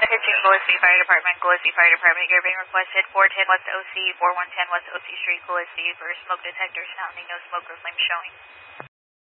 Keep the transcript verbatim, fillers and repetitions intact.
fifteen Gillespie Fire Department, Gillespie Fire Department, you're being requested four ten West O C, four one ten West O C Street, Gillespie for smoke detector sounding, no smoke or flame showing.